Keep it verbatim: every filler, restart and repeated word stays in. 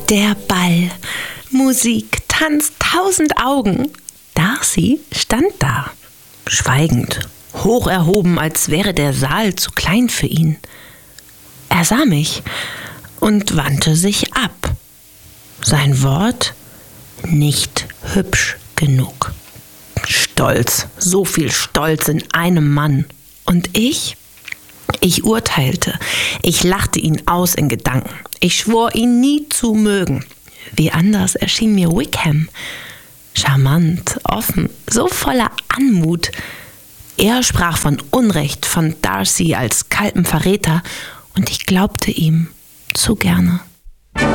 Der Ball. Musik, Tanz, tausend Augen. Darcy stand da, schweigend, hoch erhoben, als wäre der Saal zu klein für ihn. Er sah mich und wandte sich ab. Sein Wort: nicht hübsch genug. Stolz, so viel Stolz in einem Mann. Und ich? Ich urteilte. Ich lachte ihn aus in Gedanken. Ich schwor, ihn nie zu mögen. Wie anders erschien mir Wickham. Charmant, offen, so voller Anmut. Er sprach von Unrecht, von Darcy als kaltem Verräter, und ich glaubte ihm zu gerne.